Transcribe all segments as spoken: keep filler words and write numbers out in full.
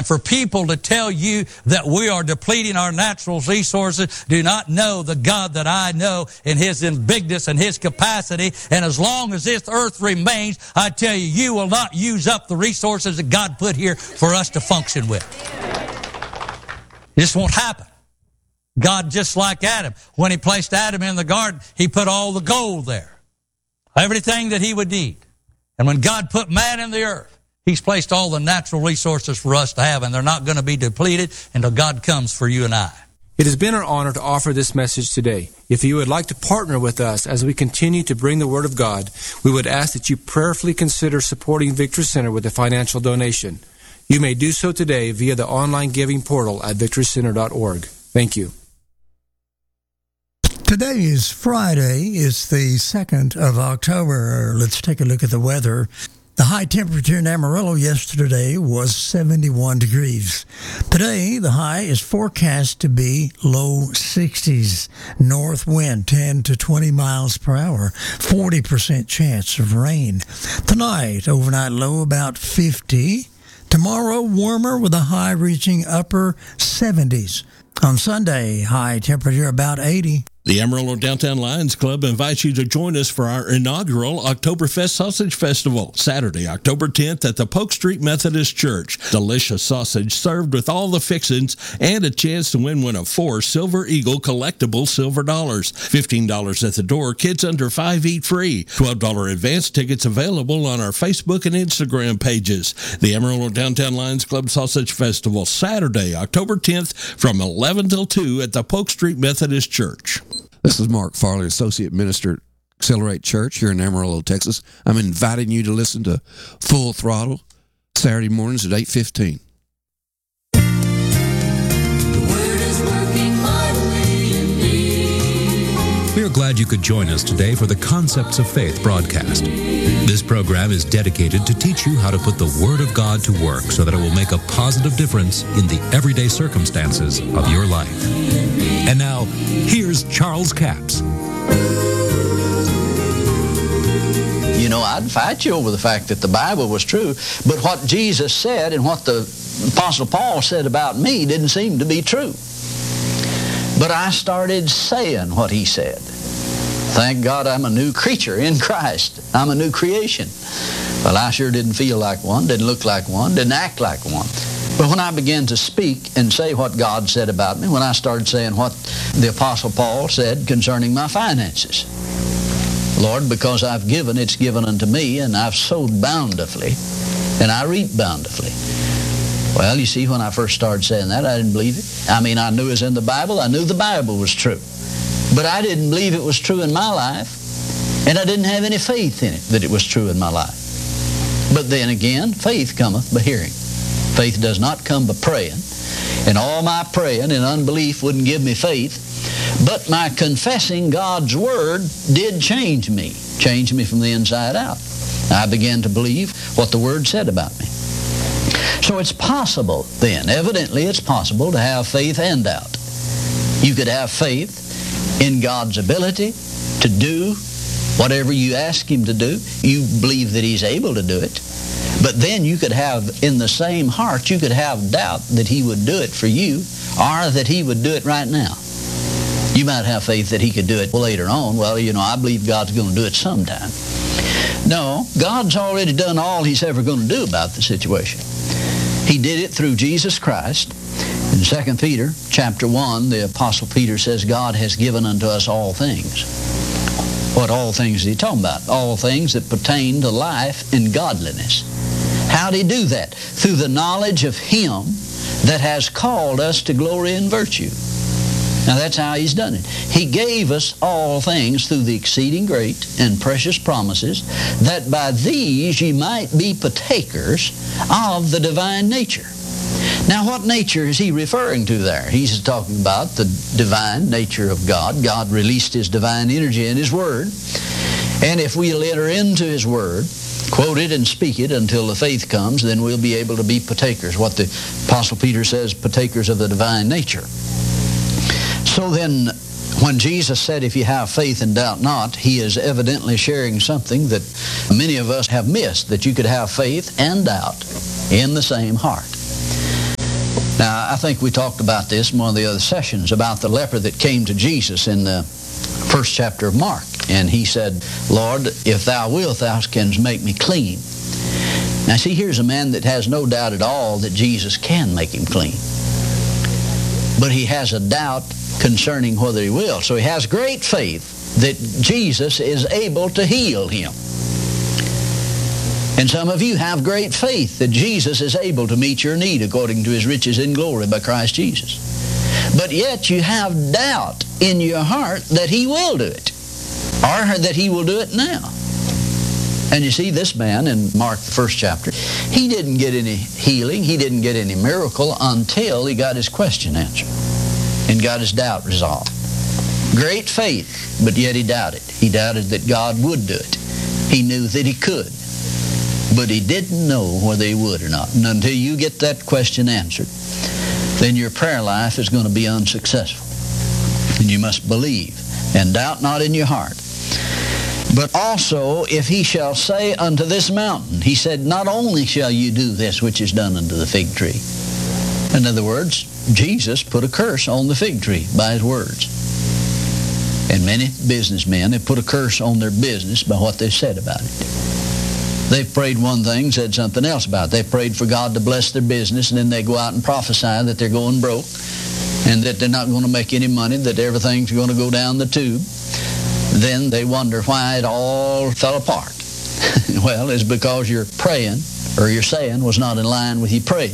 And for people to tell you that we are depleting our natural resources do not know the God that I know in His bigness and His capacity. And as long as this earth remains, I tell you, you will not use up the resources that God put here for us to function with. This won't happen. God, just like Adam, when He placed Adam in the garden, He put all the gold there. Everything that he would need. And when God put man in the earth, He's placed all the natural resources for us to have, and they're not going to be depleted until God comes for you and I. It has been our honor to offer this message today. If you would like to partner with us as we continue to bring the Word of God, we would ask that you prayerfully consider supporting Victory Center with a financial donation. You may do so today via the online giving portal at victory center dot org. Thank you. Today is Friday. It's the second of October. Let's take a look at the weather. The high temperature in Amarillo yesterday was seventy-one degrees. Today, the high is forecast to be low sixties. North wind ten to twenty miles per hour. forty percent chance of rain. Tonight, overnight low about fifty. Tomorrow, warmer with a high reaching upper seventies. On Sunday, high temperature about eighty. The Amarillo Downtown Lions Club invites you to join us for our inaugural Oktoberfest Sausage Festival, Saturday, October tenth at the Polk Street Methodist Church. Delicious sausage served with all the fixings and a chance to win one of four Silver Eagle collectible silver dollars. fifteen dollars at the door. Kids under five eat free. twelve dollars advance tickets available on our Facebook and Instagram pages. The Amarillo Downtown Lions Club Sausage Festival, Saturday, October tenth from eleven till two at the Polk Street Methodist Church. This is Mark Farley, Associate Minister at Accelerate Church here in Amarillo, Texas. I'm inviting you to listen to Full Throttle Saturday mornings at eight fifteen. We are glad you could join us today for the Concepts of Faith broadcast. This program is dedicated to teach you how to put the Word of God to work so that it will make a positive difference in the everyday circumstances of your life. And now, here's Charles Capps. You know, I'd fight you over the fact that the Bible was true, but what Jesus said and what the Apostle Paul said about me didn't seem to be true. But I started saying what he said. Thank God I'm a new creature in Christ. I'm a new creation. Well, I sure didn't feel like one, didn't look like one, didn't act like one. But when I began to speak and say what God said about me, when I started saying what the Apostle Paul said concerning my finances, Lord, because I've given, it's given unto me, and I've sowed bountifully, and I reap bountifully. Well, you see, when I first started saying that, I didn't believe it. I mean, I knew it was in the Bible. I knew the Bible was true. But I didn't believe it was true in my life, and I didn't have any faith in it that it was true in my life. But then again, faith cometh by hearing. Faith does not come by praying, and all my praying and unbelief wouldn't give me faith. But my confessing God's Word did change me, change me from the inside out. I began to believe what the Word said about me. So it's possible then, evidently it's possible to have faith and doubt. You could have faith in God's ability to do whatever you ask Him to do. You believe that He's able to do it. But then you could have, in the same heart, you could have doubt that He would do it for you or that He would do it right now. You might have faith that He could do it later on. Well, you know, I believe God's going to do it sometime. No, God's already done all He's ever going to do about the situation. He did it through Jesus Christ. In Second Peter chapter one, the Apostle Peter says, God has given unto us all things. What all things is he talking about? All things that pertain to life and godliness. How did He do that? Through the knowledge of Him that has called us to glory and virtue. Now that's how He's done it. He gave us all things through the exceeding great and precious promises, that by these ye might be partakers of the divine nature. Now what nature is he referring to there? He's talking about the divine nature of God. God released His divine energy in His Word. And if we'll enter into His Word, quote it and speak it until the faith comes, then we'll be able to be partakers. What the Apostle Peter says, partakers of the divine nature. So then, when Jesus said, if you have faith and doubt not, He is evidently sharing something that many of us have missed, that you could have faith and doubt in the same heart. Now, I think we talked about this in one of the other sessions, about the leper that came to Jesus in the first chapter of Mark. And he said, Lord, if thou wilt, thou canst make me clean. Now, see, here's a man that has no doubt at all that Jesus can make him clean. But he has a doubt concerning whether he will. So he has great faith that Jesus is able to heal him. And some of you have great faith that Jesus is able to meet your need according to his riches in glory by Christ Jesus. But yet you have doubt in your heart that he will do it, or that he will do it now. And you see, this man in Mark, the first chapter, he didn't get any healing, he didn't get any miracle until he got his question answered and got his doubt resolved. Great faith, but yet he doubted. He doubted that God would do it. He knew that he could, but he didn't know whether he would or not. And until you get that question answered, then your prayer life is going to be unsuccessful. And you must believe, and doubt not in your heart. But also, if he shall say unto this mountain, he said, not only shall you do this which is done unto the fig tree. In other words, Jesus put a curse on the fig tree by his words. And many businessmen have put a curse on their business by what they've said about it. They've prayed one thing, said something else about it. They prayed for God to bless their business, and then they go out and prophesy that they're going broke, and that they're not going to make any money, that everything's going to go down the tube. Then they wonder why it all fell apart. Well, it's because your praying, or your saying, was not in line with your praying.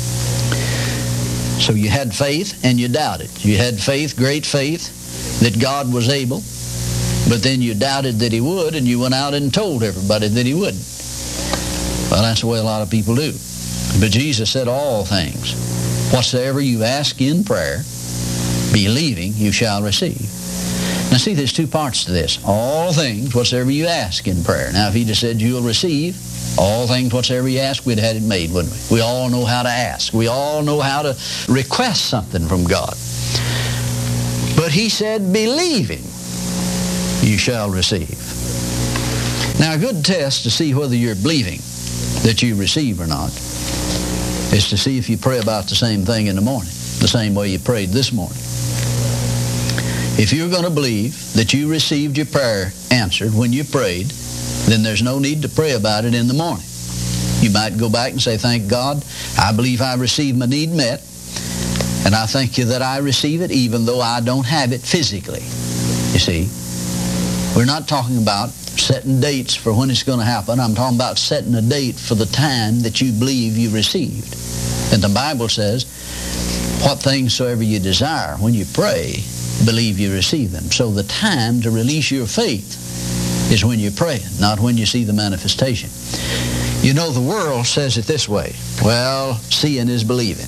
So you had faith and you doubted. You had faith, great faith, that God was able, but then you doubted that he would, and you went out and told everybody that he wouldn't. Well, that's the way a lot of people do. But Jesus said, all things, whatsoever you ask in prayer, believing, you shall receive. Now see, there's two parts to this. All things, whatsoever you ask in prayer. Now, if he just said you'll receive, all things, whatsoever you ask, we'd had it made, wouldn't we? We all know how to ask. We all know how to request something from God. But he said, believing, you shall receive. Now, a good test to see whether you're believing that you receive or not is to see if you pray about the same thing in the morning, the same way you prayed this morning. If you're going to believe that you received your prayer answered when you prayed, then there's no need to pray about it in the morning. You might go back and say, thank God, I believe I received my need met, and I thank you that I receive it even though I don't have it physically. You see, we're not talking about setting dates for when it's going to happen. I'm talking about setting a date for the time that you believe you received. And the Bible says, what things soever you desire, when you pray, believe you receive them. So the time to release your faith is when you're praying, not when you see the manifestation. You know, the world says it this way, well, seeing is believing.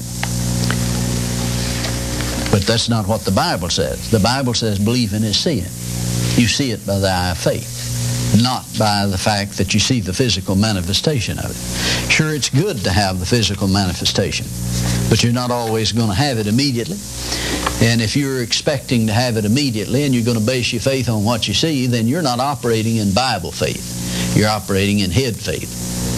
But that's not what the Bible says. The Bible says believing is seeing. You see it by the eye of faith, not by the fact that you see the physical manifestation of it. Sure, it's good to have the physical manifestation, but you're not always going to have it immediately. And if you're expecting to have it immediately and you're going to base your faith on what you see, then you're not operating in Bible faith. You're operating in head faith.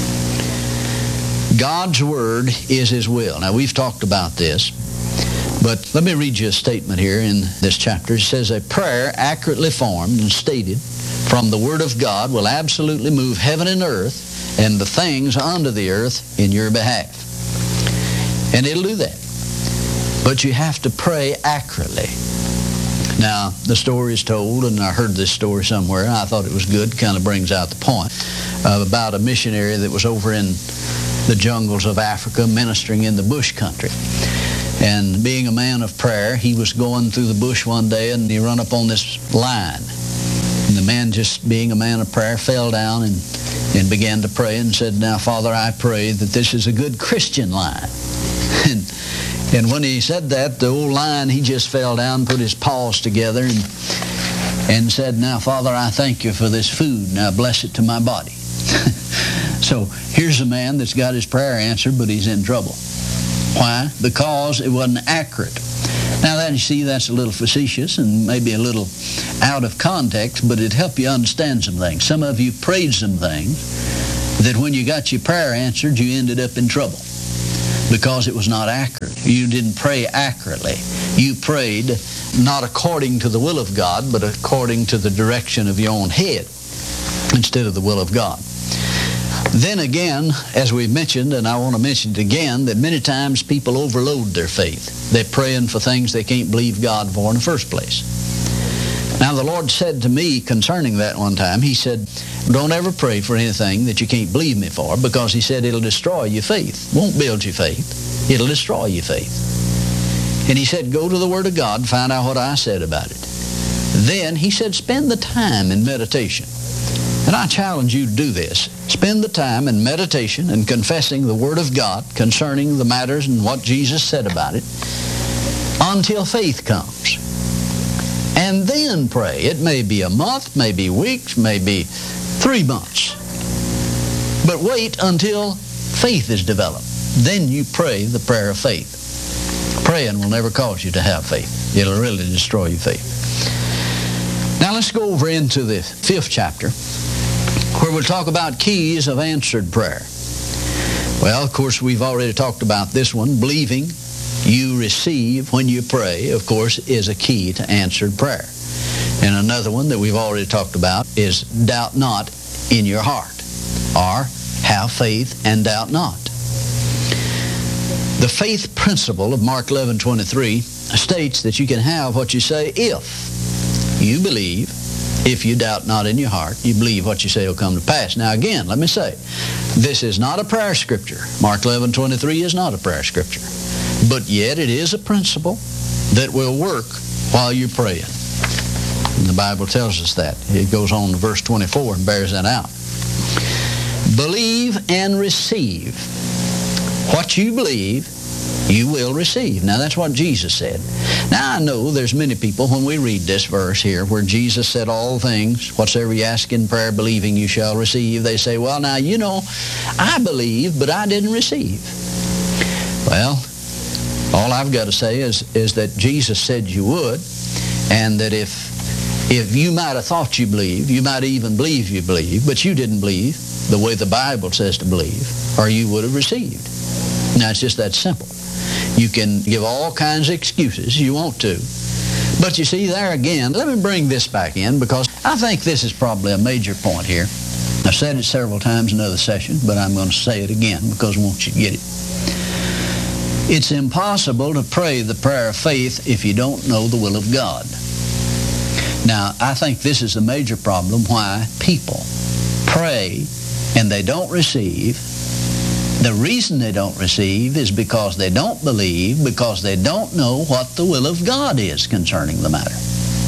God's Word is His will. Now, we've talked about this, but let me read you a statement here in this chapter. It says, a prayer accurately formed and stated from the Word of God will absolutely move heaven and earth and the things under the earth in your behalf. And it'll do that. But you have to pray accurately. Now, the story is told, and I heard this story somewhere, and I thought it was good, kind of brings out the point, uh, about a missionary that was over in the jungles of Africa ministering in the bush country. And being a man of prayer, he was going through the bush one day, and he run up on this line. And the man, just being a man of prayer, fell down and, and began to pray and said, now, Father, I pray that this is a good Christian line. and And when he said that, the old lion, he just fell down, put his paws together, and, and said, now, Father, I thank you for this food. Now bless it to my body. So here's a man that's got his prayer answered, but he's in trouble. Why? Because it wasn't accurate. Now, that, you see, that's a little facetious and maybe a little out of context, but it'd help you understand some things. Some of you prayed some things that when you got your prayer answered, you ended up in trouble. because it was not accurate. You didn't pray accurately. You prayed not according to the will of God, but according to the direction of your own head instead of the will of God. Then again, as we've mentioned, and I want to mention it again, that many times people overload their faith. They're praying for things they can't believe God for in the first place. Now, the Lord said to me concerning that one time, He said, don't ever pray for anything that you can't believe me for, because He said it'll destroy your faith. Won't build your faith. It'll destroy your faith. And He said, go to the Word of God and find out what I said about it. Then He said, spend the time in meditation. And I challenge you to do this. Spend the time in meditation and confessing the Word of God concerning the matters and what Jesus said about it until faith comes. And then pray. It may be a month, maybe weeks, maybe three months. But wait until faith is developed. Then you pray the prayer of faith. Praying will never cause you to have faith. It'll really destroy your faith. Now let's go over into the fifth chapter, where we'll talk about keys of answered prayer. Well, of course, we've already talked about this one. Believing you receive when you pray, of course, is a key to answered prayer. And another one that we've already talked about is doubt not in your heart, or have faith and doubt not. The faith principle of Mark eleven twenty-three states that you can have what you say if you believe. If you doubt not in your heart, you believe what you say will come to pass. Now again, let me say, this is not a prayer scripture. Mark eleven twenty-three is not a prayer scripture. But yet it is a principle that will work while you're praying. And the Bible tells us that. It goes on to verse twenty-four and bears that out. Believe and receive. What you believe, you will receive. Now that's what Jesus said. Now I know there's many people, when we read this verse here, where Jesus said all things, whatsoever you ask in prayer, believing you shall receive, they say, well, now, you know, I believe, but I didn't receive. Well, all I've got to say is, is that Jesus said you would, and that if, if you might have thought you believed, you might even believe you believe, but you didn't believe the way the Bible says to believe, or you would have received. Now, it's just that simple. You can give all kinds of excuses you want to. But you see, there again, let me bring this back in, because I think this is probably a major point here. I've said it several times in another session, but I'm going to say it again because I want you to get it. It's impossible to pray the prayer of faith if you don't know the will of God. Now, I think this is a major problem why people pray and they don't receive. The reason they don't receive is because they don't believe, because they don't know what the will of God is concerning the matter.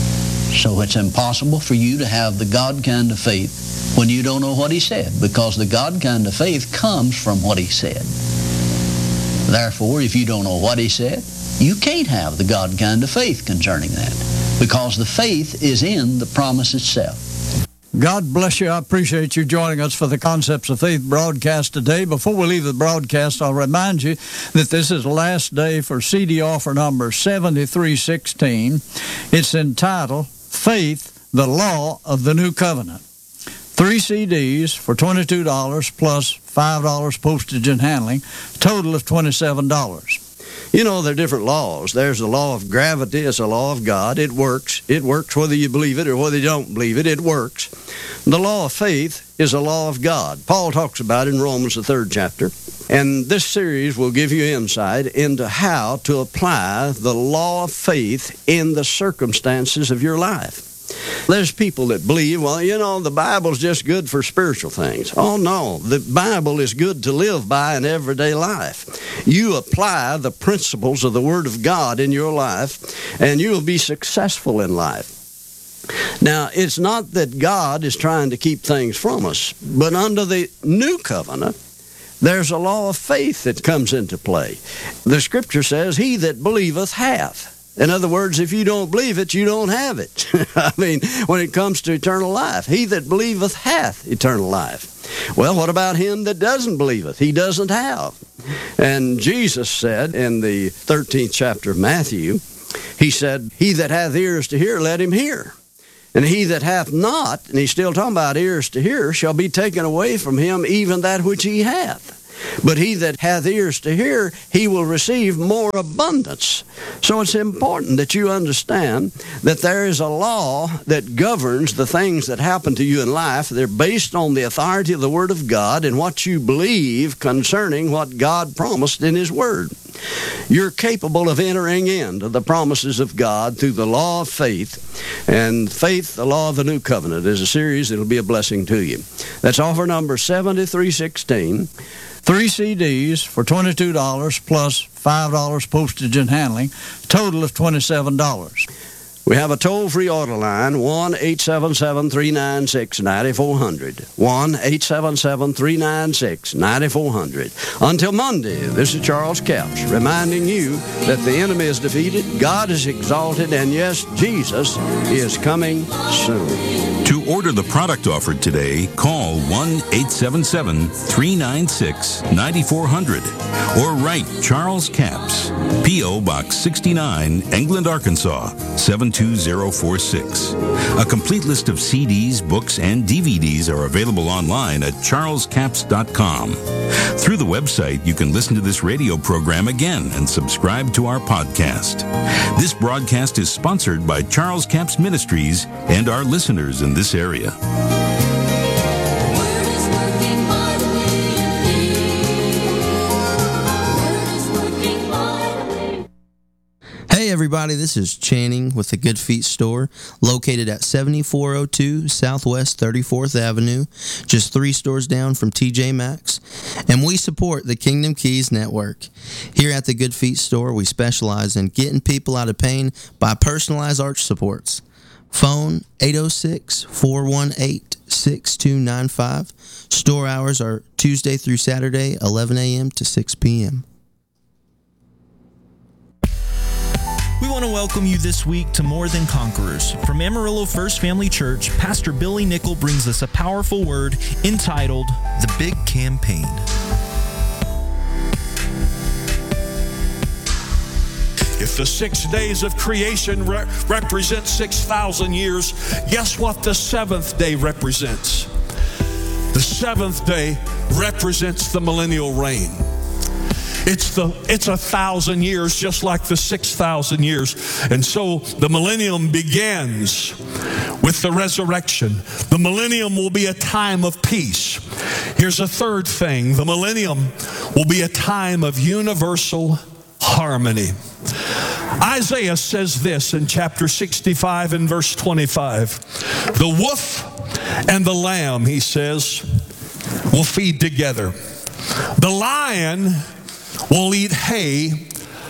So it's impossible for you to have the God kind of faith when you don't know what He said, because the God kind of faith comes from what He said. Therefore, if you don't know what He said, you can't have the God kind of faith concerning that, because the faith is in the promise itself. God bless you. I appreciate you joining us for the Concepts of Faith broadcast today. Before we leave the broadcast, I'll remind you that this is the last day for C D offer number seventy-three sixteen. It's entitled Faith, the Law of the New Covenant. Three C Ds for twenty-two dollars plus five dollars postage and handling, total of twenty-seven dollars. You know, there are different laws. There's the law of gravity. It's a law of God. It works. It works whether you believe it or whether you don't believe it. It works. The law of faith is a law of God. Paul talks about it in Romans, the third chapter. And this series will give you insight into how to apply the law of faith in the circumstances of your life. There's people that believe, well, you know, the Bible's just good for spiritual things. Oh, no. The Bible is good to live by in everyday life. You apply the principles of the Word of God in your life, and you will be successful in life. Now, it's not that God is trying to keep things from us, but under the new covenant, there's a law of faith that comes into play. The Scripture says, he that believeth hath. In other words, if you don't believe it, you don't have it. I mean, when it comes to eternal life, he that believeth hath eternal life. Well, what about him that doesn't believeth? He doesn't have. And Jesus said in the thirteenth chapter of Matthew, he said, he that hath ears to hear, let him hear. And he that hath not, and he's still talking about ears to hear, shall be taken away from him even that which he hath. But he that hath ears to hear, he will receive more abundance. So it's important that you understand that there is a law that governs the things that happen to you in life. They're based on the authority of the Word of God and what you believe concerning what God promised in His Word. You're capable of entering into the promises of God through the law of faith. And Faith, the Law of the New Covenant, is a series that will be a blessing to you. That's offer number seventy-three sixteen. Three C Ds for twenty-two dollars plus five dollars postage and handling, total of twenty-seven dollars. We have a toll-free order line, one eight seven seven, three nine six, nine four zero zero. one eight seven seven, three nine six, nine four zero zero. Until Monday, this is Charles Capps reminding you that the enemy is defeated, God is exalted, and yes, Jesus is coming soon. To order the product offered today, call one eight seven seven, three nine six, nine four zero zero or write Charles Capps, P O. Box sixty-nine, England, Arkansas, seven two zero four six. A complete list of C Ds, books, and D V Ds are available online at charles capps dot com. Through the website, you can listen to this radio program again and subscribe to our podcast. This broadcast is sponsored by Charles Capps Ministries and our listeners in this area. Hey everybody, this is Channing with the Good Feet Store, located at seventy-four oh two Southwest thirty-fourth Avenue, just three stores down from T J Maxx, and we support the Kingdom Keys Network. Here at the Good Feet Store, we specialize in getting people out of pain by personalized arch supports. Phone eight oh six, four one eight, six two nine five. Store hours are Tuesday through Saturday, eleven a.m. to six p.m. We want to welcome you this week to More Than Conquerors. From Amarillo First Family Church, Pastor Billy Nickel brings us a powerful word entitled, The Big Campaign. If the six days of creation re- represent six thousand years, guess what the seventh day represents? The seventh day represents the millennial reign. It's the it's a thousand years, just like the six thousand years. And so the millennium begins with the resurrection. The millennium will be a time of peace. Here's a third thing. The millennium will be a time of universal harmony. Isaiah says this in chapter sixty-five and verse twenty-five. The wolf and the lamb, he says, will feed together. The lion will eat hay,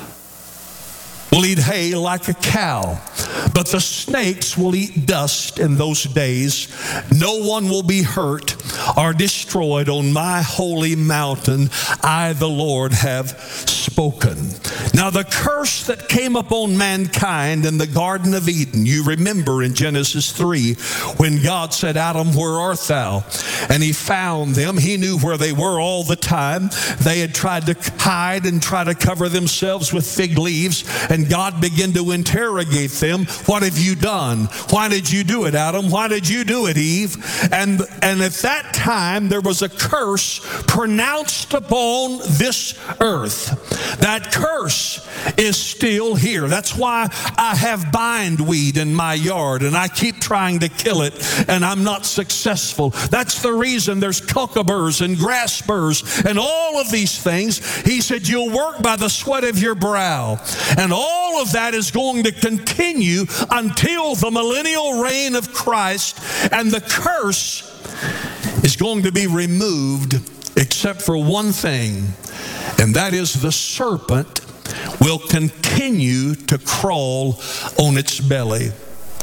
will eat hay like a cow. But the snakes will eat dust in those days. No one will be hurt or destroyed on my holy mountain. I, the Lord, have spoken. Now the curse that came upon mankind in the Garden of Eden, you remember in Genesis three, when God said, Adam, where art thou? And he found them. He knew where they were all the time. They had tried to hide and try to cover themselves with fig leaves, and God began to interrogate them. What have you done? Why did you do it, Adam? Why did you do it, Eve? And, and at that time, there was a curse pronounced upon this earth. That curse is still here. That's why I have bindweed in my yard, and I keep trying to kill it, and I'm not successful. That's the reason there's cucumber's and grass burrs and all of these things. He said, you'll work by the sweat of your brow. And all of that is going to continue until the millennial reign of Christ, and the curse is going to be removed except for one thing, and that is the serpent will continue to crawl on its belly.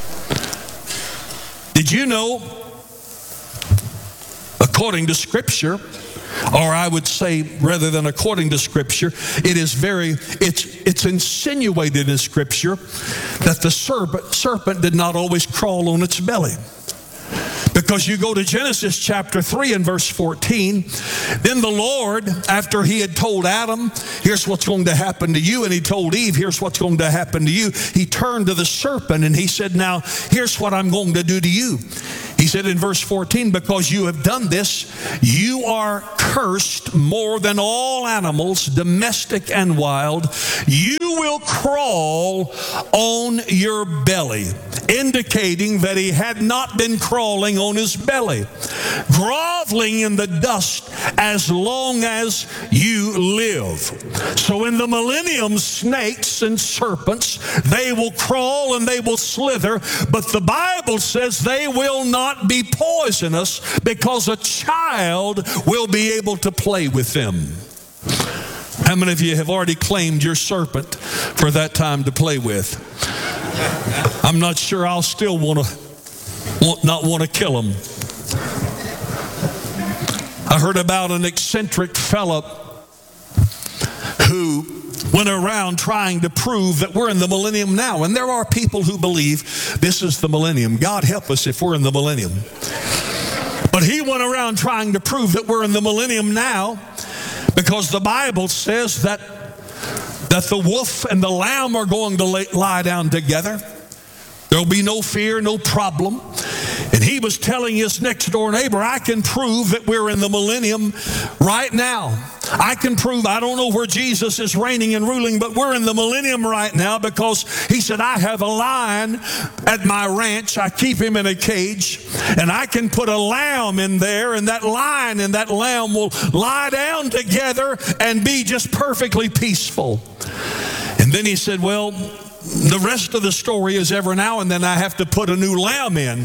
Did you know, according to Scripture, or I would say rather than according to Scripture, it is very, it's it's insinuated in Scripture that the serpent, serpent did not always crawl on its belly. Because you go to Genesis chapter three and verse fourteen, then the Lord, after he had told Adam, here's what's going to happen to you, and he told Eve, here's what's going to happen to you, he turned to the serpent and he said, now, here's what I'm going to do to you. He said in verse fourteen, because you have done this, you are cursed more than all animals, domestic and wild. You will crawl on your belly, indicating that he had not been crawling on his belly, groveling in the dust as long as you live. So in the millennium, snakes and serpents, they will crawl and they will slither, but the Bible says they will not be poisonous because a child will be able to play with them. How many of you have already claimed your serpent for that time to play with? I'm not sure I'll still want to want, not want to kill him. I heard about an eccentric fellow who went around trying to prove that we're in the millennium now. And there are people who believe this is the millennium. God help us if we're in the millennium. But he went around trying to prove that we're in the millennium now, because the Bible says that, that the wolf and the lamb are going to lay, lie down together. There'll be no fear, no problem. And he was telling his next door neighbor, I can prove that we're in the millennium right now. I can prove, I don't know where Jesus is reigning and ruling, but we're in the millennium right now, because he said, I have a lion at my ranch. I keep him in a cage, and I can put a lamb in there, and that lion and that lamb will lie down together and be just perfectly peaceful. And then he said, well, the rest of the story is every now and then I have to put a new lamb in.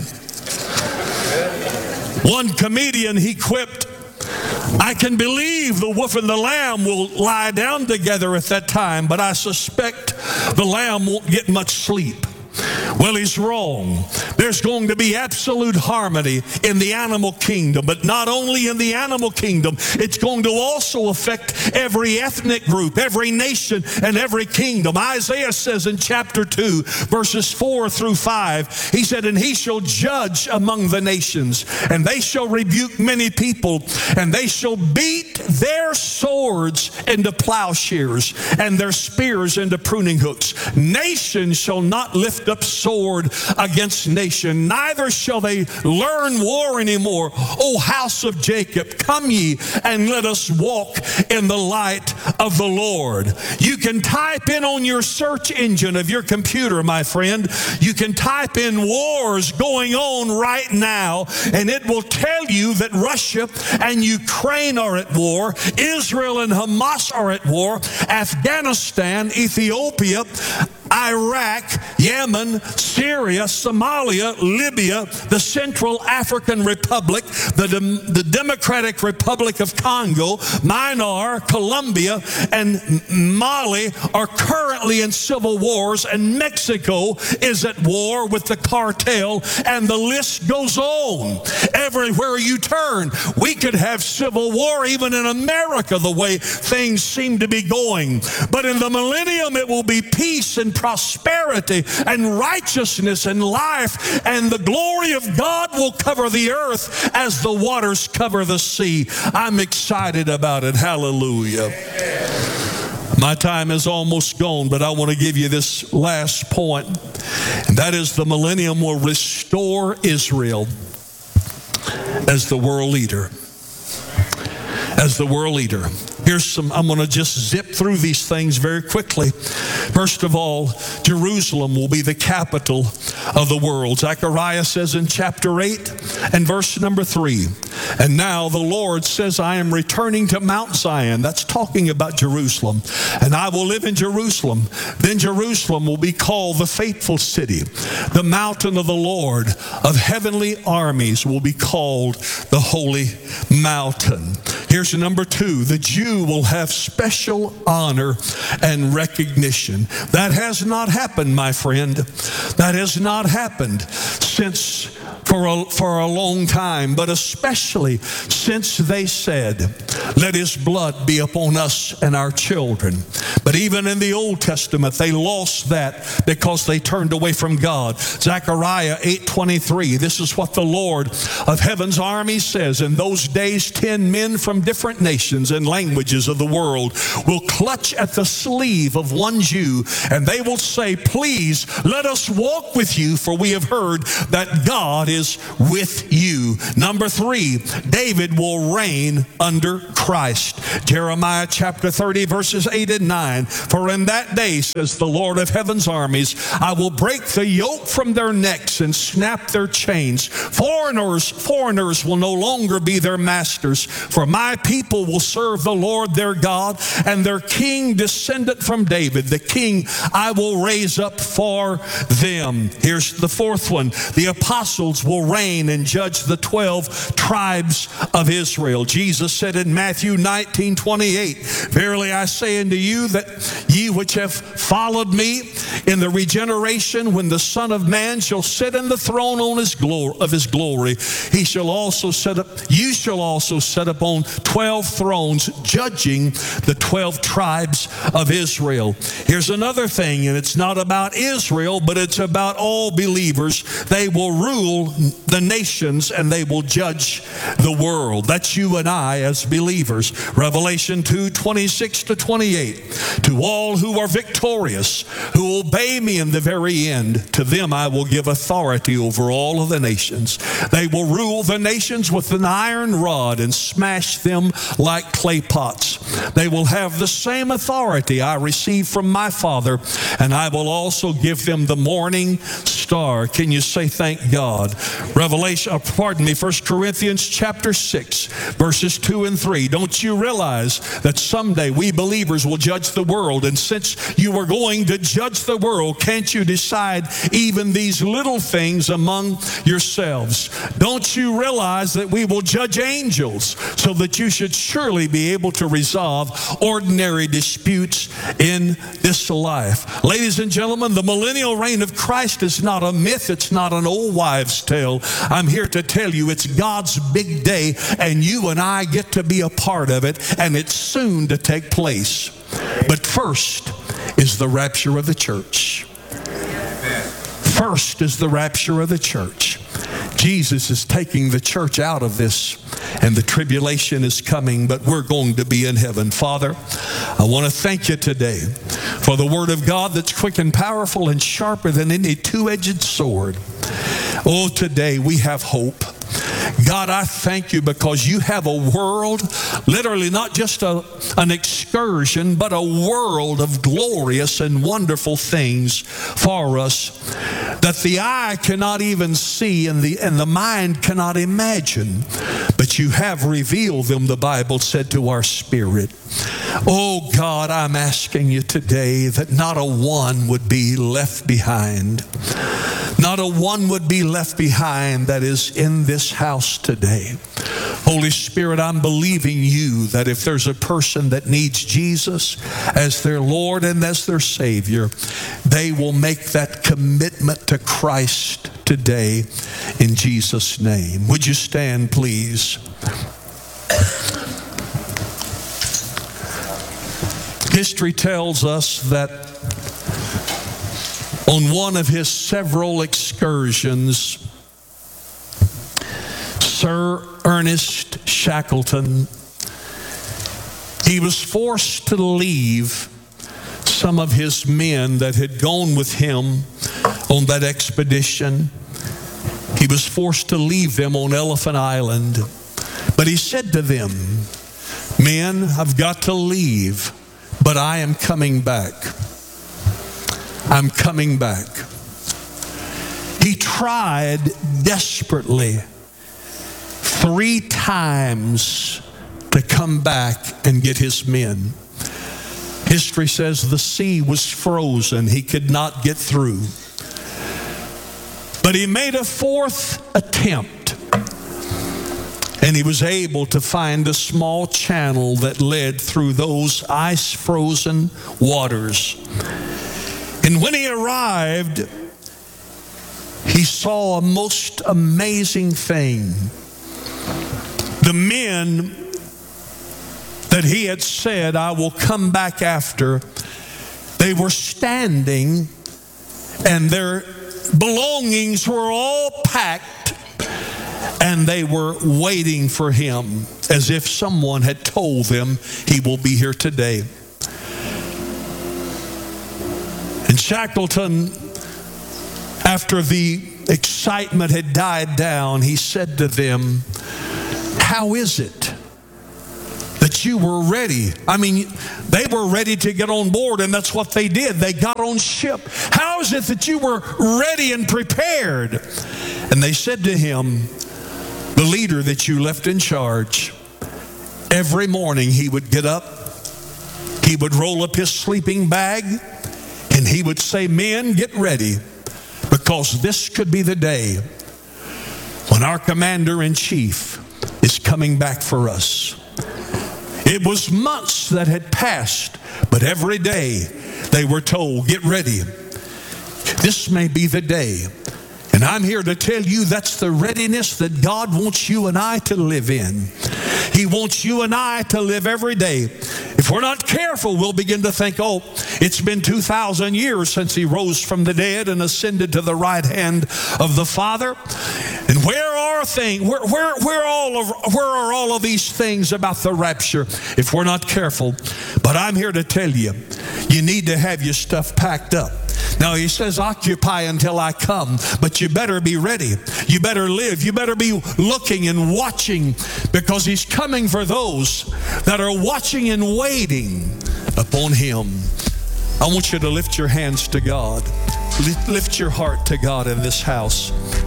One comedian, he quipped, I can believe the wolf and the lamb will lie down together at that time, but I suspect the lamb won't get much sleep. Well, he's wrong. There's going to be absolute harmony in the animal kingdom, but not only in the animal kingdom, it's going to also affect every ethnic group, every nation, and every kingdom. Isaiah says in chapter two, verses four through five, he said, and he shall judge among the nations, and they shall rebuke many people, and they shall beat their swords into plowshares, and their spears into pruning hooks. Nation shall not lift up sword against nation, neither shall they learn war anymore. O house of Jacob, come ye and let us walk in the light of the Lord. You can type in on your search engine of your computer, my friend, you can type in wars going on right now, and it will tell you that Russia and Ukraine are at war, Israel and Hamas are at war, Afghanistan, Ethiopia, Iraq, Yemen, Syria, Somalia, Libya, the Central African Republic, the, Dem- the Democratic Republic of Congo, Myanmar, Colombia, and Mali are currently in civil wars, and Mexico is at war with the cartel, and the list goes on. Everywhere you turn, we could have civil war even in America the way things seem to be going. But in the millennium, it will be peace and prosperity and righteousness and life, and the glory of God will cover the earth as the waters cover the sea. I'm excited about it. Hallelujah. My time is almost gone, but I want to give you this last point, and that is the millennium will restore Israel as the world leader. As the world leader. Here's some, I'm going to just zip through these things very quickly. First of all, Jerusalem will be the capital of the world. Zechariah says in chapter eight and verse number three, and now the Lord says, I am returning to Mount Zion. That's talking about Jerusalem. And I will live in Jerusalem. Then Jerusalem will be called the faithful city. The mountain of the Lord of heavenly armies will be called the holy mountain. Here's number two. The Jew will have special honor and recognition. That has not happened, my friend. That has not happened since for a, for a long time, but especially since they said, let his blood be upon us and our children. But even in the Old Testament, they lost that because they turned away from God. Zechariah eight twenty-three, this is what the Lord of heaven's army says. In those days, ten men from different different nations and languages of the world will clutch at the sleeve of one Jew, and they will say, please, let us walk with you, for we have heard that God is with you. Number three, David will reign under Christ. Jeremiah chapter thirty, verses eight and nine. For in that day, says the Lord of heaven's armies, I will break the yoke from their necks and snap their chains. Foreigners, foreigners will no longer be their masters, for my people will serve the Lord their God, and their king descendant from David, the king I will raise up for them. Here's the fourth one. The apostles will reign and judge the twelve tribes of Israel. Jesus said in Matthew nineteen twenty-eight, verily I say unto you that ye which have followed me in the regeneration, when the Son of Man shall sit in the throne on his glory, of his glory, he shall also set up, you shall also set up on twelve thrones, judging the twelve tribes of Israel. Here's another thing, and it's not about Israel, but it's about all believers. They will rule the nations and they will judge the world. That's you and I as believers. Revelation two, twenty-six to twenty-eight. To all who are victorious, who obey me in the very end, to them I will give authority over all of the nations. They will rule the nations with an iron rod and smash them like clay pots. They will have the same authority I received from my Father, and I will also give them the morning star. Can you say thank God? Revelation, pardon me, First Corinthians chapter six, verses two and three. Don't you realize that someday we believers will judge the world? And since you are going to judge the world, can't you decide even these little things among yourselves? Don't you realize that we will judge angels, so that you should surely be able to resolve ordinary disputes in this life? Ladies and gentlemen, the millennial reign of Christ is not a myth. It's not an old wives' tale. I'm here to tell you it's God's big day, and you and I get to be a part of it, and it's soon to take place. But first is the rapture of the church. First is the rapture of the church. Jesus is taking the church out of this, and the tribulation is coming, but we're going to be in heaven. Father, I want to thank you today for the word of God that's quick and powerful and sharper than any two-edged sword. Oh, today we have hope. God, I thank you because you have a world, literally not just a, an excursion, but a world of glorious and wonderful things for us that the eye cannot even see and the, and the mind cannot imagine. But you have revealed them, the Bible said, to our spirit. Oh God, I'm asking you today that not a one would be left behind. Not a one would be left behind that is in this house today. Holy Spirit, I'm believing you that if there's a person that needs Jesus as their Lord and as their Savior, they will make that commitment to Christ today in Jesus' name. Would you stand, please? History tells us that on one of his several excursions, Sir Ernest Shackleton, he was forced to leave some of his men that had gone with him on that expedition. He was forced to leave them on Elephant Island. But he said to them, men, I've got to leave, but I am coming back. I'm coming back. He tried desperately three times to come back and get his men. History says the sea was frozen. He could not get through. But he made a fourth attempt, and he was able to find a small channel that led through those ice-frozen waters. And when he arrived, he saw a most amazing thing. The men that he had said, I will come back after, they were standing, and their belongings were all packed and they were waiting for him as if someone had told them he will be here today. In Shackleton, after the excitement had died down, he said to them, "How is it that you were ready?" I mean, they were ready to get on board, and that's what they did. They got on ship. "How is it that you were ready and prepared?" And they said to him, "The leader that you left in charge, every morning he would get up, he would roll up his sleeping bag, and he would say, 'Men, get ready, because this could be the day when our commander-in-chief is coming back for us.'" It was months that had passed, but every day they were told, "Get ready. This may be the day." And I'm here to tell you that's the readiness that God wants you and I to live in. He wants you and I to live every day. If we're not careful, we'll begin to think, "Oh, it's been two thousand years since he rose from the dead and ascended to the right hand of the Father. And where are things? Where, where, where, all of, where are all of these things about the rapture?" If we're not careful. But I'm here to tell you, you need to have your stuff packed up. Now, he says, "Occupy until I come," but you better be ready. You better live. You better be looking and watching, because he's coming for those that are watching and waiting upon him. I want you to lift your hands to God. Lift your heart to God in this house.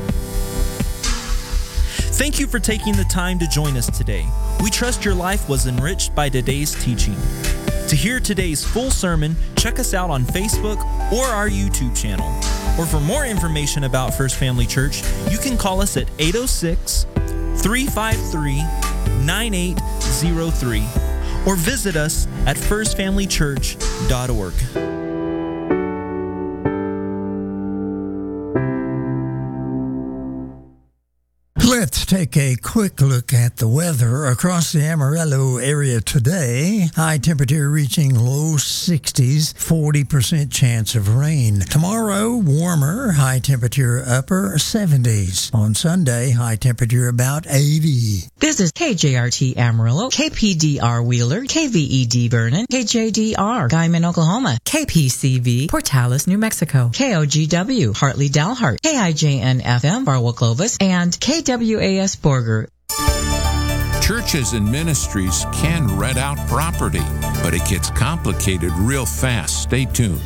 Thank you for taking the time to join us today. We trust your life was enriched by today's teaching. To hear today's full sermon, check us out on Facebook or our YouTube channel. Or for more information about First Family Church, you can call us at eight oh six, three five three, nine eight oh three or visit us at first family church dot org. Let's take a quick look at the weather across the Amarillo area today. High temperature reaching low sixties, forty percent chance of rain. Tomorrow, warmer, high temperature upper seventies. On Sunday, high temperature about eighty. This is K J R T Amarillo, K P D R Wheeler, K V E D Vernon, K J D R Guyman, Oklahoma, K P C V Portales, New Mexico, K O G W Hartley Dalhart, K I J N F M Barwell Clovis, and K W A S Borger. Churches and ministries can rent out property, but it gets complicated real fast. Stay tuned.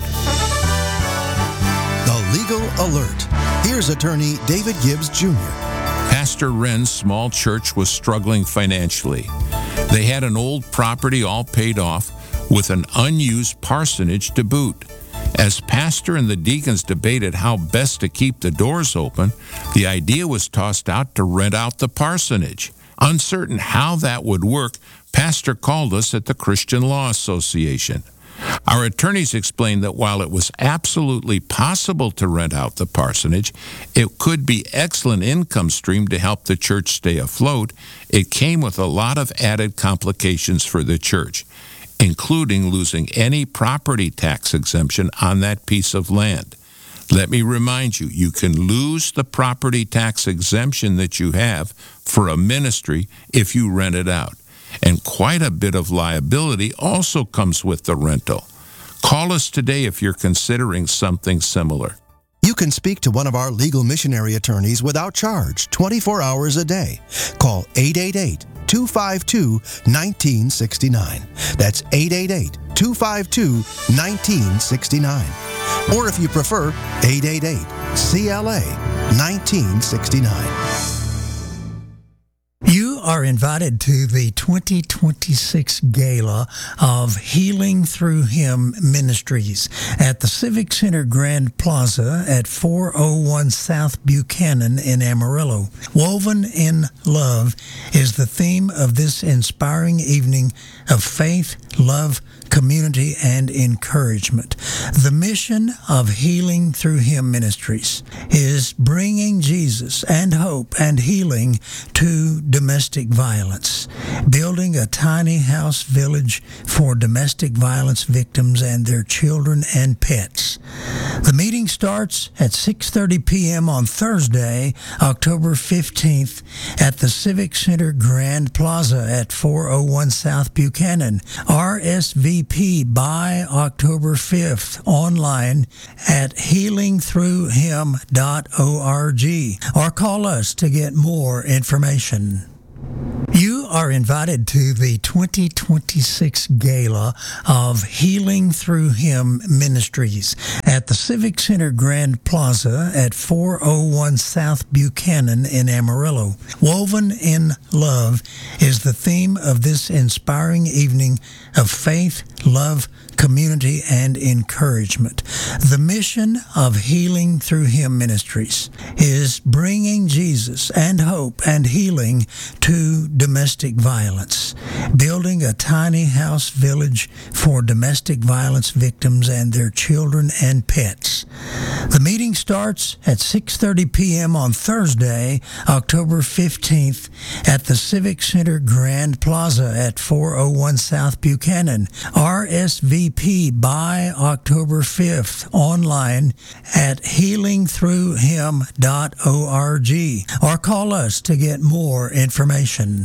The Legal Alert. Here's attorney David Gibbs Junior Pastor Wren's small church was struggling financially. They had an old property all paid off with an unused parsonage to boot. As pastor and the deacons debated how best to keep the doors open, the idea was tossed out to rent out the parsonage. Uncertain how that would work, Pastor called us at the Christian Law Association. Our attorneys explained that while it was absolutely possible to rent out the parsonage, it could be excellent income stream to help the church stay afloat. It came with a lot of added complications for the church, including losing any property tax exemption on that piece of land. Let me remind you, you can lose the property tax exemption that you have for a ministry if you rent it out. And quite a bit of liability also comes with the rental. Call us today if you're considering something similar. You can speak to one of our legal missionary attorneys without charge, twenty-four hours a day. Call eight eight eight, two five two, one nine six nine. That's eight eight eight, two five two, one nine six nine. Or if you prefer, eight eight eight, C L A, nineteen sixty-nine. You are invited to the twenty twenty-six Gala of Healing Through Him Ministries at the Civic Center Grand Plaza at four oh one South Buchanan in Amarillo. Woven in Love is the theme of this inspiring evening of faith, love, community, and encouragement. The mission of Healing Through Him Ministries is bringing Jesus and hope and healing to domestic violence, building a tiny house village for domestic violence victims and their children and pets. The meeting starts at six thirty p.m. on Thursday, October fifteenth at the Civic Center Grand Plaza at four oh one South Buchanan. R S V P by October fifth online at healing through him dot org or call us to get more information. You are invited to the twenty twenty-six Gala of Healing Through Him Ministries at the Civic Center Grand Plaza at four oh one South Buchanan in Amarillo. Woven in Love is the theme of this inspiring evening of faith, love, community, and encouragement. The mission of Healing Through Him Ministries is bringing Jesus and hope and healing to domestic violence, building a tiny house village for domestic violence victims and their children and pets. The meeting starts at six thirty p.m. on Thursday, October fifteenth at the Civic Center Grand Plaza at four oh one South Buchanan. R S V P by October fifth online at healing through him dot org or call us to get more information.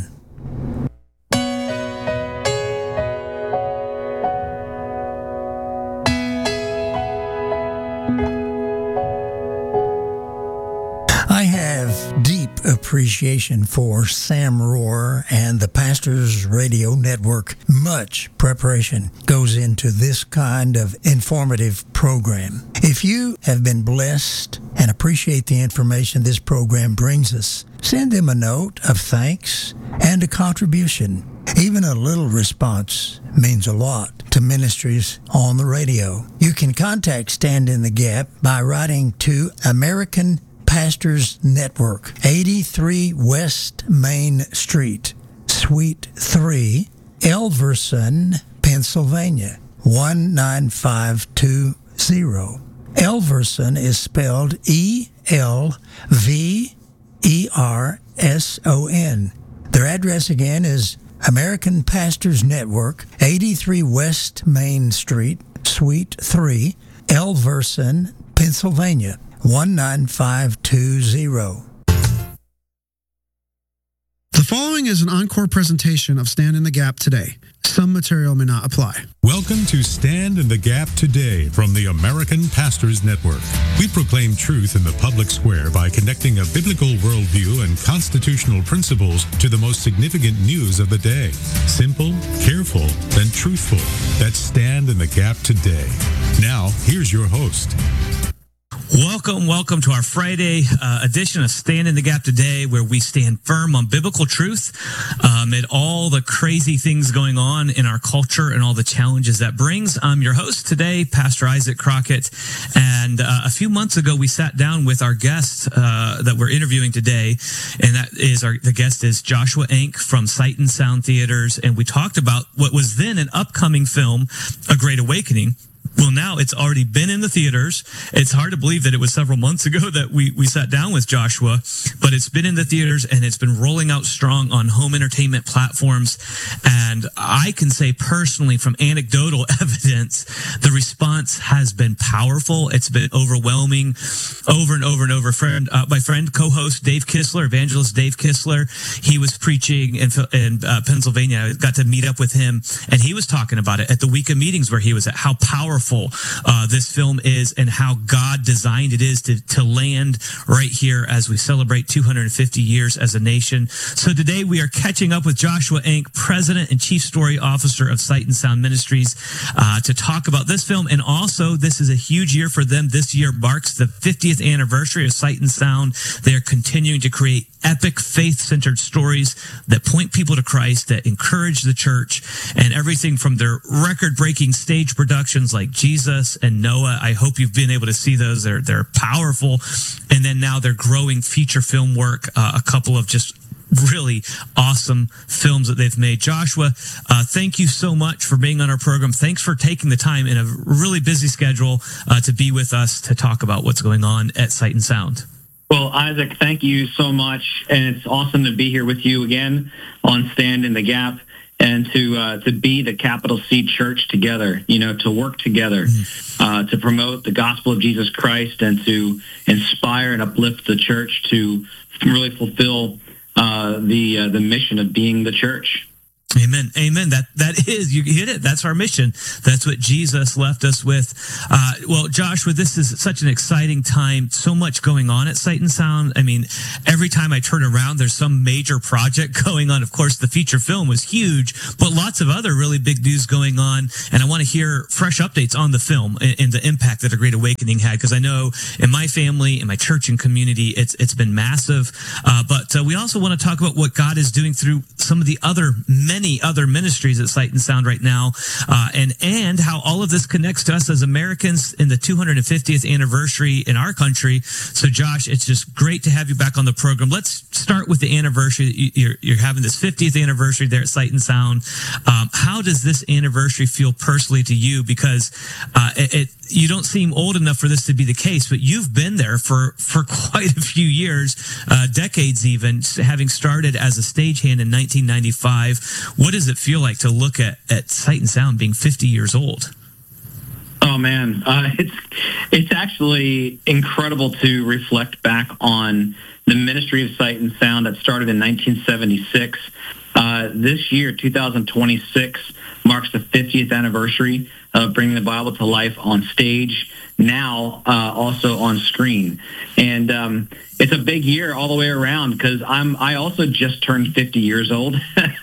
I have deep appreciation for Sam Rohr and the Pastors Radio Network. Much preparation goes into this kind of informative program. If you have been blessed and appreciate the information this program brings us, send them a note of thanks and a contribution. Even a little response means a lot to ministries on the radio. You can contact Stand in the Gap by writing to American Pastors Network, eighty-three West Main Street, Suite three, Elverson, Pennsylvania, one nine five two zero. Elverson is spelled E L V E R S O N. Their address again is American Pastors Network, eighty-three West Main Street, Suite three, Elverson, Pennsylvania, one nine five two zero. The following is an encore presentation of Stand in the Gap Today. Some material may not apply. Welcome to Stand in the Gap Today from the American Pastors Network. We proclaim truth in the public square by connecting a biblical worldview and constitutional principles to the most significant news of the day. Simple, careful, and truthful. That's Stand in the Gap Today. Now, here's your host. Welcome, welcome to our Friday uh, edition of Stand in the Gap Today, where we stand firm on biblical truth um, amid all the crazy things going on in our culture and all the challenges that brings. I'm your host today, Pastor Isaac Crockett, and uh, a few months ago we sat down with our guest uh, that we're interviewing today, and that is our the guest is Joshua Enck from Sight and Sound Theaters, and we talked about what was then an upcoming film, A Great Awakening. Well, now it's already been in the theaters. It's hard to believe that it was several months ago that we, we sat down with Joshua, but it's been in the theaters and it's been rolling out strong on home entertainment platforms. And I can say personally from anecdotal evidence, the response has been powerful. It's been overwhelming over and over and over. Friend, uh, my friend, co-host Dave Kistler, evangelist Dave Kistler, he was preaching in, in uh, Pennsylvania. I got to meet up with him and he was talking about it at the week of meetings where he was at, how powerful Uh, this film is and how God designed it is to, to land right here as we celebrate two hundred fifty years as a nation. So today we are catching up with Joshua Enck, President and Chief Story Officer of Sight and Sound Ministries, uh, to talk about this film. And also, this is a huge year for them. This year marks the fiftieth anniversary of Sight and Sound. They are continuing to create epic faith-centered stories that point people to Christ, that encourage the church, and everything from their record-breaking stage productions like Jesus and Noah. I hope you've been able to see those. They're they're powerful. And then now they're growing feature film work, uh, a couple of just really awesome films that they've made. Joshua, uh, thank you so much for being on our program. Thanks for taking the time in a really busy schedule uh, to be with us to talk about what's going on at Sight and Sound. Well, Isaac, thank you so much. And it's awesome to be here with you again on Stand in the Gap. and to uh, to be the capital C church together, you know, to work together, uh, to promote the gospel of Jesus Christ and to inspire and uplift the church to really fulfill uh, the uh, the mission of being the church. Amen. Amen. That that is, you hit it. That's our mission. That's what Jesus left us with. Uh, well, Joshua, this is such an exciting time. So much going on at Sight and Sound. I mean, every time I turn around, there's some major project going on. Of course, the feature film was huge, but lots of other really big news going on. And I want to hear fresh updates on the film and, and the impact that A Great Awakening had, because I know in my family, in my church and community, it's it's been massive. Uh, but uh, we also want to talk about what God is doing through some of the other many other ministries at Sight and Sound right now, uh, and and how all of this connects to us as Americans in the two hundred fiftieth anniversary in our country. So, Josh, it's just great to have you back on the program. Let's start with the anniversary. You're, you're having this fiftieth anniversary there at Sight and Sound. Um, how does this anniversary feel personally to you? Because uh, it, it you don't seem old enough for this to be the case, but you've been there for, for quite a few years, uh, decades even, having started as a stagehand in nineteen ninety-five. What does it feel like to look at, at Sight and Sound being fifty years old? Oh, man. Uh, it's it's actually incredible to reflect back on the ministry of Sight and Sound that started in nineteen seventy-six. Uh, this year, two thousand twenty-six, marks the fiftieth anniversary of bringing the Bible to life on stage, now uh, also on screen. And um, it's a big year all the way around because I'm I also just turned fifty years old,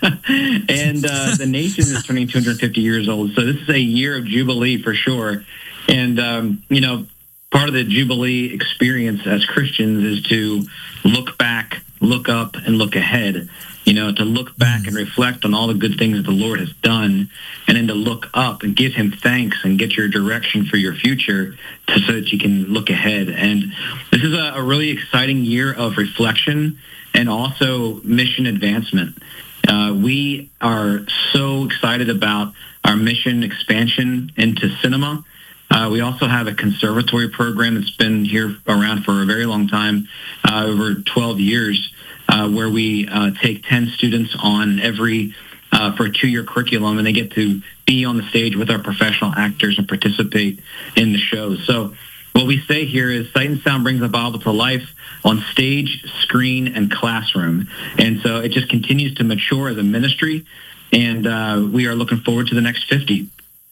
and uh, the nation is turning two hundred fifty years old. So this is a year of Jubilee for sure. And, um, you know, part of the Jubilee experience as Christians is to look back, look up, and look ahead. You know, to look back and reflect on all the good things that the Lord has done, and then to look up and give him thanks and get your direction for your future to, so that you can look ahead. And this is a, a really exciting year of reflection and also mission advancement. Uh, we are so excited about our mission expansion into cinema. Uh, we also have a conservatory program that's been here around for a very long time, uh, over twelve years, uh, where we uh, take ten students on every uh, for a two-year curriculum, and they get to be on the stage with our professional actors and participate in the shows. So what we say here is Sight and Sound brings the Bible to life on stage, screen, and classroom. And so it just continues to mature as a ministry, and uh, we are looking forward to the next fifty.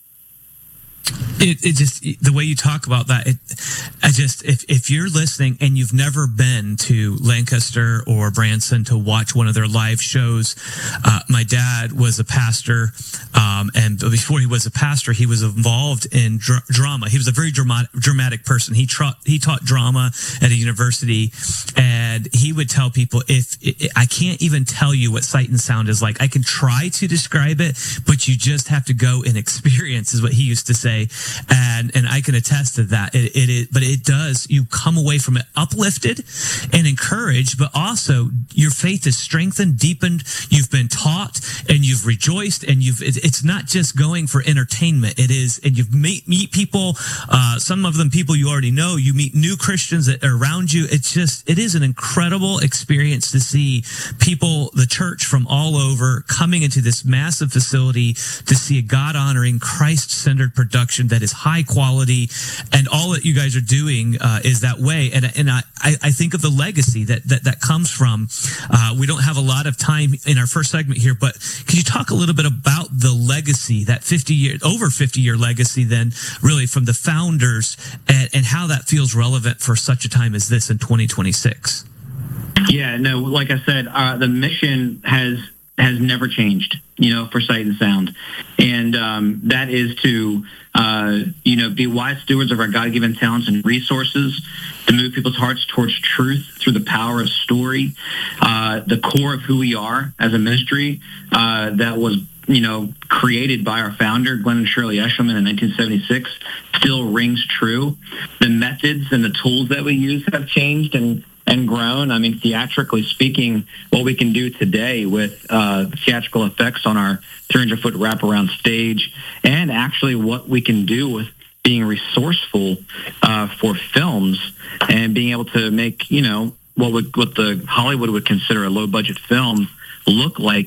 It, it just, the way you talk about that, it, I just, if, if you're listening and you've never been to Lancaster or Branson to watch one of their live shows, uh, my dad was a pastor, um, and before he was a pastor, he was involved in dr- drama. He was a very dramatic, dramatic person. He, tra- he taught drama at a university, and he would tell people, if it, I can't even tell you what Sight and Sound is like. I can try to describe it, but you just have to go and experience, is what he used to say. And and I can attest to that. It, it is, but it does. You come away from it uplifted and encouraged, but also your faith is strengthened, deepened. You've been taught, and you've rejoiced, and you've. It, it's not just going for entertainment. It is, and you meet meet people. Uh, some of them people you already know. You meet new Christians that are around you. It's just, it is an incredible experience to see people, the church from all over, coming into this massive facility to see a God honoring, Christ centered production that is high quality, and all that you guys are doing uh, is that way. And and I, I think of the legacy that that, that comes from. Uh, we don't have a lot of time in our first segment here, but could you talk a little bit about the legacy, that fifty year, over fifty year legacy, then really from the founders, and, and how that feels relevant for such a time as this in twenty twenty-six? Yeah, no, like I said, uh, the mission has has never changed, you know, for Sight and Sound. And um, that is to, uh, you know, be wise stewards of our God-given talents and resources, to move people's hearts towards truth through the power of story. Uh, the core of who we are as a ministry uh, that was, you know, created by our founder, Glenn and Shirley Eshelman, in nineteen seventy-six, still rings true. The methods and the tools that we use have changed and and grown. I mean, theatrically speaking, what we can do today with uh, theatrical effects on our three hundred foot wraparound stage, and actually what we can do with being resourceful uh, for films and being able to make, you know, what would what the Hollywood would consider a low budget film look like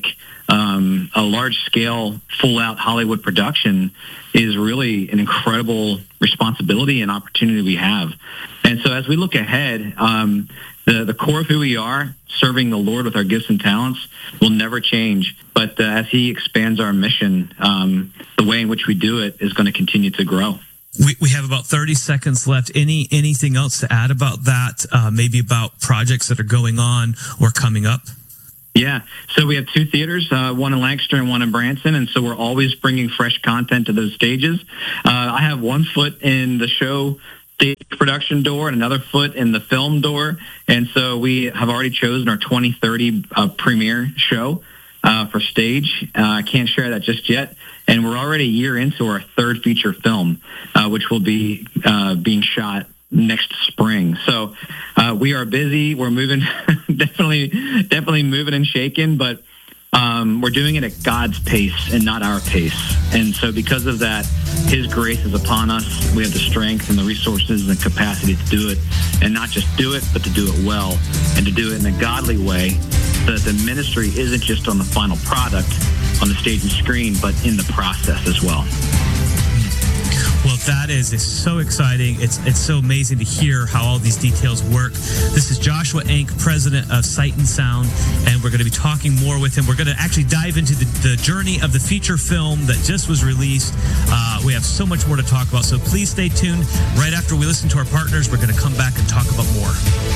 um, a large-scale, full-out Hollywood production is really an incredible responsibility and opportunity we have. And so as we look ahead, um, the, the core of who we are, serving the Lord with our gifts and talents, will never change. But uh, as he expands our mission, um, the way in which we do it is going to continue to grow. We we have about thirty seconds left. Any anything else to add about that? Uh, maybe about projects that are going on or coming up? Yeah. So we have two theaters, uh, one in Lancaster and one in Branson, and so we're always bringing fresh content to those stages. Uh, I have one foot in the show stage production door and another foot in the film door, and so we have already chosen our twenty thirty uh, premiere show uh, for stage. Uh, I can't share that just yet, and we're already a year into our third feature film, uh, which will be uh, being shot next spring. So uh, we are busy. We're moving, definitely, definitely moving and shaking, but um, we're doing it at God's pace and not our pace. And so because of that, his grace is upon us. We have the strength and the resources and capacity to do it, and not just do it, but to do it well and to do it in a godly way, so that the ministry isn't just on the final product on the stage and screen, but in the process as well. Well, that is, is so exciting. It's it's so amazing to hear how all these details work. This is Joshua Enck, president of Sight and Sound, and we're going to be talking more with him. We're going to actually dive into the, the journey of the feature film that just was released. Uh, we have so much more to talk about, so please stay tuned. Right after we listen to our partners, we're going to come back and talk about more.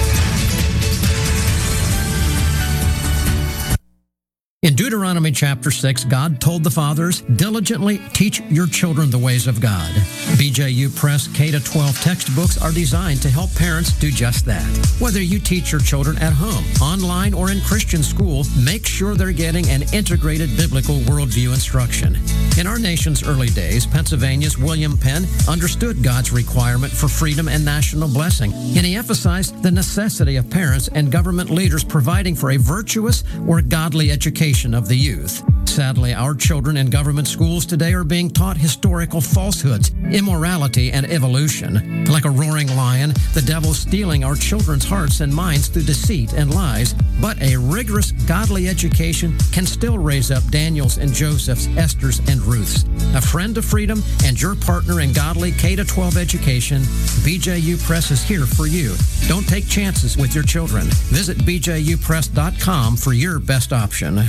In Deuteronomy chapter six, God told the fathers, diligently teach your children the ways of God. B J U Press K to twelve textbooks are designed to help parents do just that. Whether you teach your children at home, online, or in Christian school, make sure they're getting an integrated biblical worldview instruction. In our nation's early days, Pennsylvania's William Penn understood God's requirement for freedom and national blessing, and he emphasized the necessity of parents and government leaders providing for a virtuous or godly education of the youth. Sadly, our children in government schools today are being taught historical falsehoods, immorality, and evolution. Like a roaring lion, the devil's stealing our children's hearts and minds through deceit and lies. But a rigorous, godly education can still raise up Daniels and Josephs, Esthers, and Ruths. A friend to freedom and your partner in godly K to twelve education, B J U Press is here for you. Don't take chances with your children. Visit b j u press dot com for your best option.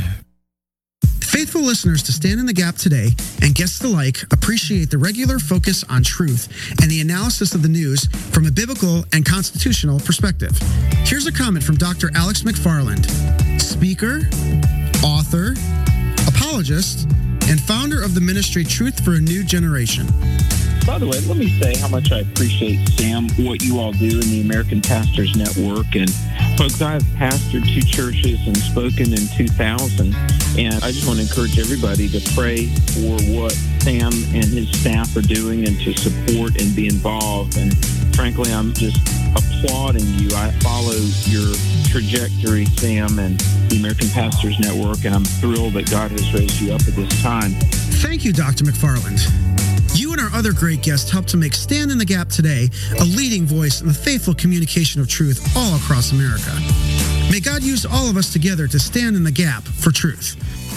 Faithful listeners to Stand in the Gap today and guests alike appreciate the regular focus on truth and the analysis of the news from a biblical and constitutional perspective. Here's a comment from Doctor Alex McFarland, speaker, author, apologist, and founder of the ministry Truth for a New Generation. By the way, let me say how much I appreciate, Sam, what you all do in the American Pastors Network. And folks, I have pastored two churches and spoken in two thousand. And I just want to encourage everybody to pray for what Sam and his staff are doing and to support and be involved. And frankly, I'm just applauding you. I follow your trajectory, Sam, and the American Pastors Network, and I'm thrilled that God has raised you up at this time. Thank you, Doctor McFarland. You and our other great guests help to make Stand in the Gap today a leading voice in the faithful communication of truth all across America. May God use all of us together to stand in the gap for truth.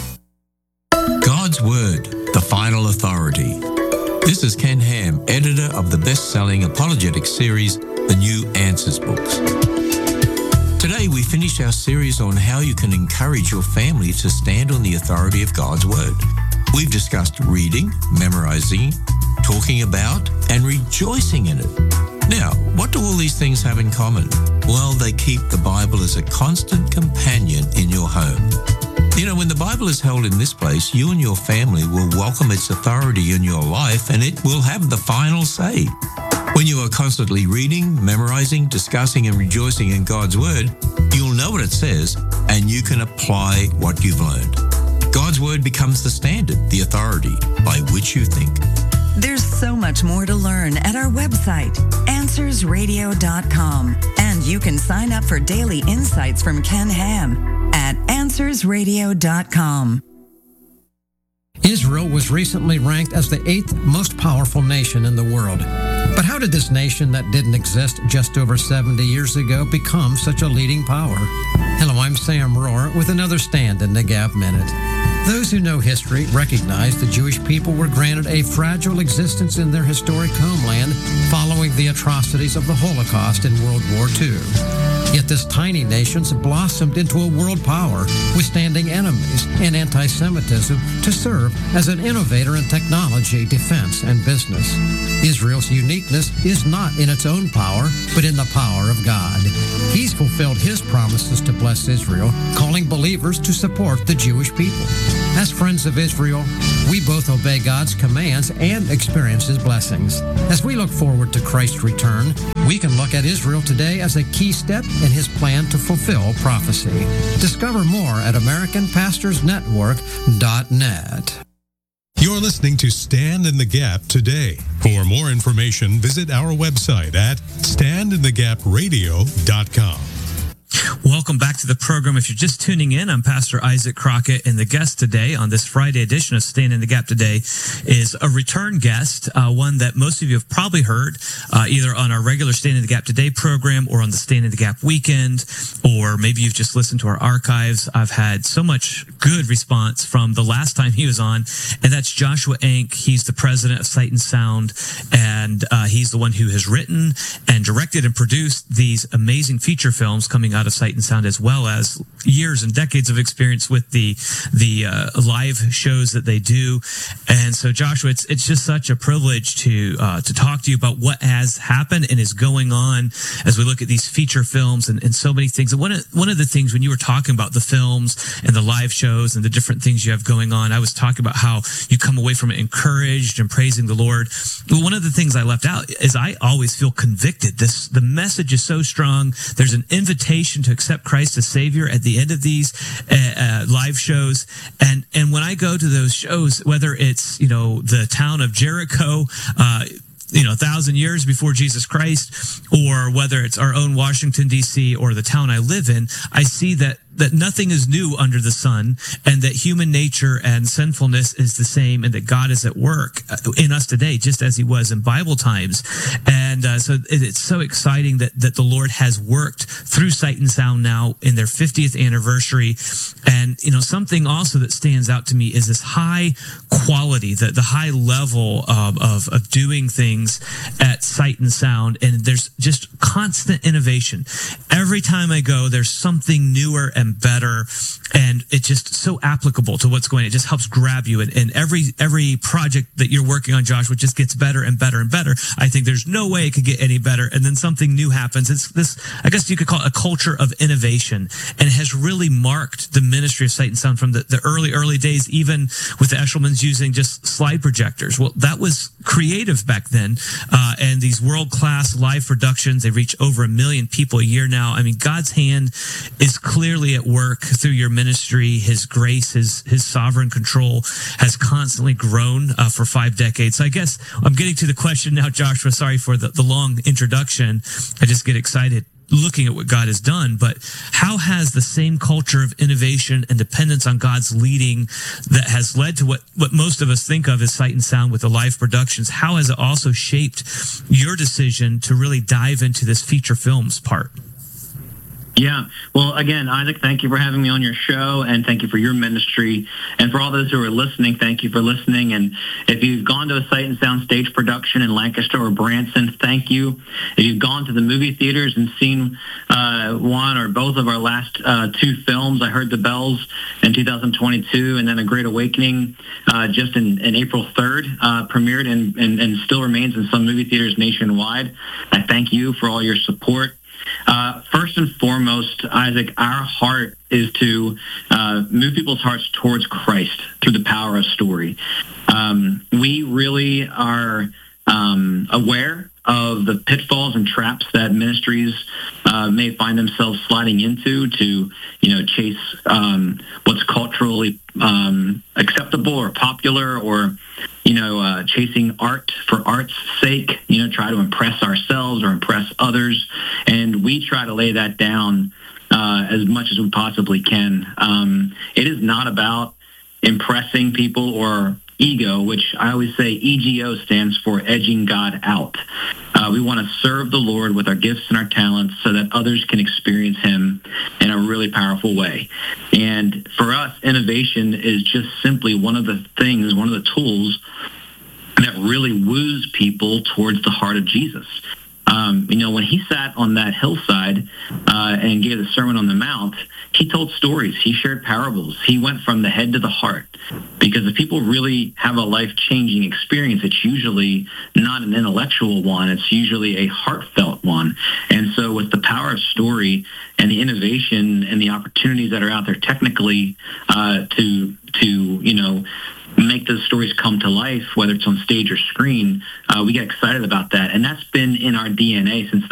God's Word, the final authority. This is Ken Ham, editor of the best-selling apologetic series, The New Answers books. Today we finish our series on how you can encourage your family to stand on the authority of God's Word. We've discussed reading, memorizing, talking about, and rejoicing in it. Now, what do all these things have in common? Well, they keep the Bible as a constant companion in your home. You know, when the Bible is held in this place, you and your family will welcome its authority in your life, and it will have the final say. When you are constantly reading, memorizing, discussing, and rejoicing in God's Word, you'll know what it says, and you can apply what you've learned. God's Word becomes the standard, the authority by which you think. There's so much more to learn at our website, answers radio dot com. And you can sign up for daily insights from Ken Ham at answers radio dot com. Israel was recently ranked as the eighth most powerful nation in the world. But But how did this nation that didn't exist just over seventy years ago become such a leading power? Hello, I'm Sam Rohr with another Stand in the Gap Minute. Those who know history recognize the Jewish people were granted a fragile existence in their historic homeland following the atrocities of the Holocaust in World War Two. Yet this tiny nation's blossomed into a world power, withstanding enemies and anti-Semitism to serve as an innovator in technology, defense, and business. Israel's uniqueness is not in its own power, but in the power of God. He's fulfilled his promises to bless Israel, calling believers to support the Jewish people. As friends of Israel, we both obey God's commands and experience his blessings. As we look forward to Christ's return, we can look at Israel today as a key step in his plan to fulfill prophecy. Discover more at American Pastors Network dot net. You're listening to Stand in the Gap today. For more information, visit our website at stand in the gap radio dot com. Welcome back to the program. If you're just tuning in, I'm Pastor Isaac Crockett, and the guest today on this Friday edition of Stand in the Gap today is a return guest, uh, one that most of you have probably heard uh, either on our regular Stand in the Gap today program or on the Stand in the Gap weekend, or maybe you've just listened to our archives. I've had so much good response from the last time he was on, and that's Joshua Enck. He's the president of Sight and Sound, and uh, he's the one who has written and directed and produced these amazing feature films coming out of Sight and Sound, as well as years and decades of experience with the the uh, live shows that they do. And so, Joshua, it's it's just such a privilege to uh, to talk to you about what has happened and is going on as we look at these feature films and, and so many things. And one of one of the things when you were talking about the films and the live shows and the different things you have going on, I was talking about how you come away from it encouraged and praising the Lord. Well, one of the things I left out is I always feel convicted. This the message is so strong. There's an invitation to accept Christ as Savior at the end of these uh, uh, live shows, and and when I go to those shows, whether it's you know the town of Jericho, uh, you know, a thousand years before Jesus Christ, or whether it's our own Washington D C or the town I live in, I see that that nothing is new under the sun, and that human nature and sinfulness is the same, and that God is at work in us today, just as he was in Bible times. And uh, so it, it's so exciting that, that the Lord has worked through Sight and Sound now in their fiftieth anniversary. And, you know, something also that stands out to me is this high quality, the, the high level of, of, of doing things at Sight and Sound. And there's just constant innovation. Every time I go, there's something newer and and better, and it's just so applicable to what's going on. It just helps grab you, and, and every every project that you're working on, Joshua, just gets better and better and better. I think there's no way it could get any better, and then something new happens. It's this, I guess you could call it a culture of innovation, and it has really marked the ministry of Sight and Sound from the, the early, early days, even with the Eshelmans using just slide projectors. Well, that was creative back then, uh, and these world-class live productions, they reach over a million people a year now. I mean, God's hand is clearly at work through your ministry. His grace, his his sovereign control has constantly grown uh, for five decades. So I guess I'm getting to the question now, Joshua. Sorry for the, the long introduction. I just get excited looking at what God has done, but how has the same culture of innovation and dependence on God's leading that has led to what, what most of us think of as Sight and Sound with the live productions, how has it also shaped your decision to really dive into this feature films part? Yeah. Well, again, Isaac, thank you for having me on your show, and thank you for your ministry. And for all those who are listening, thank you for listening. And if you've gone to a Sight and Sound stage production in Lancaster or Branson, thank you. If you've gone to the movie theaters and seen uh, one or both of our last uh, two films, I Heard the Bells in two thousand twenty-two, and then A Great Awakening uh, just in, in April third, uh, premiered and, and, and still remains in some movie theaters nationwide. I thank you for all your support. Uh, first and foremost, Isaac, our heart is to uh, move people's hearts towards Christ through the power of story. Um, we really are um, aware of the pitfalls and traps that ministries uh, may find themselves sliding into to, you know, chase um, what's culturally um, acceptable or popular, or, you know, uh, chasing art for art's sake, you know, try to impress ourselves or impress others. And we try to lay that down uh, as much as we possibly can. Um, it is not about impressing people or ego, which I always say E G O stands for edging God out. Uh, we want to serve the Lord with our gifts and our talents so that others can experience him in a really powerful way. And for us, innovation is just simply one of the things, one of the tools that really woos people towards the heart of Jesus. Um, you know, when he sat on that hillside uh, and gave the Sermon on the Mount, he told stories. He shared parables. He went from the head to the heart. Because if people really have a life-changing experience, it's usually not an intellectual one. It's usually a heartfelt one. And so with the power of story and the innovation and the opportunities that are out there technically uh, to, to, you know, make those stories come to life, whether it's on stage or screen, uh, we get excited about that. And that's been in our D N A since the